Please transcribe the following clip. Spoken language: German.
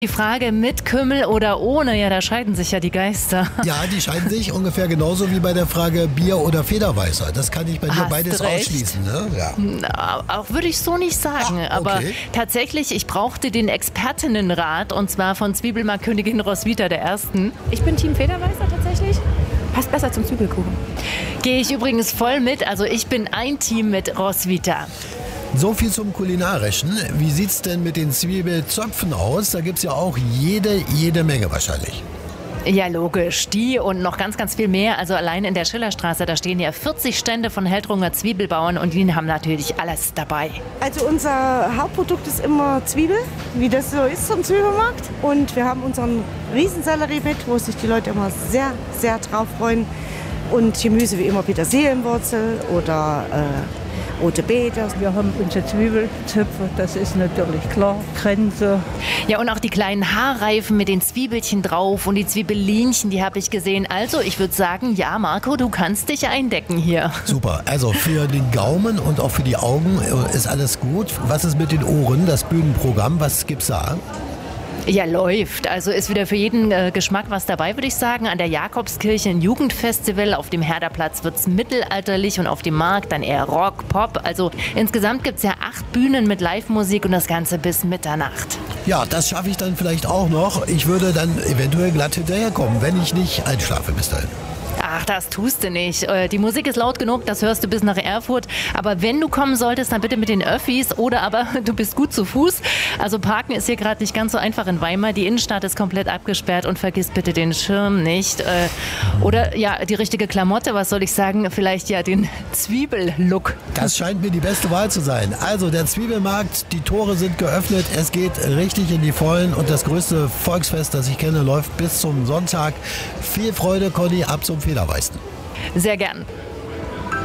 Die Frage mit Kümmel oder ohne, ja, da scheiden sich ja die Geister. Ja, die scheiden sich ungefähr genauso wie bei der Frage Bier oder Federweißer. Das kann ich bei dir beides ausschließen. Ne? Ja. Auch würde ich so nicht sagen. Okay. Aber tatsächlich, ich brauchte den Expertinnenrat und zwar von Zwiebelmarktkönigin Roswitha der Ersten. Ich bin Team Federweißer tatsächlich. Passt besser zum Zwiebelkuchen. Gehe ich übrigens voll mit. Also ich bin ein Team mit Roswitha. So viel zum Kulinarischen. Wie sieht's denn mit den Zwiebelzöpfen aus? Da gibt's ja auch jede Menge wahrscheinlich. Ja, logisch. Die und noch ganz, ganz viel mehr. Also allein in der Schillerstraße, da stehen ja 40 Stände von Heldrunger Zwiebelbauern und die haben natürlich alles dabei. Also unser Hauptprodukt ist immer Zwiebel, wie das so ist zum Zwiebelmarkt. Und wir haben unseren Riesensellerie-Bett, wo sich die Leute immer sehr, sehr drauf freuen. Und Gemüse wie immer Petersilienwurzel oder rote Beete. Wir haben unsere Zwiebelzöpfe, das ist natürlich klar, Grenze. Ja, und auch die kleinen Haarreifen mit den Zwiebelchen drauf und die Zwiebelinchen, die habe ich gesehen. Also ich würde sagen, ja, Marco, du kannst dich eindecken hier. Super, also für den Gaumen und auch für die Augen ist alles gut. Was ist mit den Ohren, das Bühnenprogramm, was gibt's da? Ja, läuft. Also ist wieder für jeden Geschmack was dabei, würde ich sagen. An der Jakobskirche ein Jugendfestival. Auf dem Herderplatz wird es mittelalterlich und auf dem Markt dann eher Rock, Pop. Also insgesamt gibt es ja 8 Bühnen mit Live-Musik und das Ganze bis Mitternacht. Ja, das schaffe ich dann vielleicht auch noch. Ich würde dann eventuell glatt hinterherkommen, wenn ich nicht einschlafe bis dahin. Ach, das tust du nicht. Die Musik ist laut genug, das hörst du bis nach Erfurt. Aber wenn du kommen solltest, dann bitte mit den Öffis oder aber du bist gut zu Fuß. Also parken ist hier gerade nicht ganz so einfach in Weimar. Die Innenstadt ist komplett abgesperrt und vergiss bitte den Schirm nicht. Oder ja, die richtige Klamotte, was soll ich sagen? Vielleicht ja den Zwiebellook. Das scheint mir die beste Wahl zu sein. Also der Zwiebelmarkt, die Tore sind geöffnet. Es geht richtig in die Vollen und das größte Volksfest, das ich kenne, läuft bis zum Sonntag. Viel Freude, Conny, ab zum Federweißen. Sehr gern.